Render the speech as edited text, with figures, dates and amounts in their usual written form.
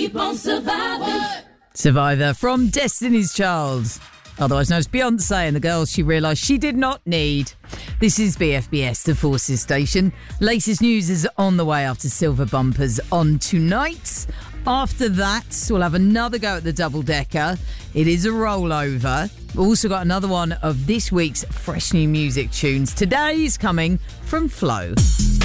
keep on surviving. Survivor from Destiny's Child, otherwise known as Beyonce and the girls she realised she did not need. This is BFBS, the Forces Station. Latest news is on the way after Silver Bumpers on tonight. After that, we'll have another go at the double-decker. It is a rollover. We've also got another one of this week's fresh new music tunes. Today's coming from Flo.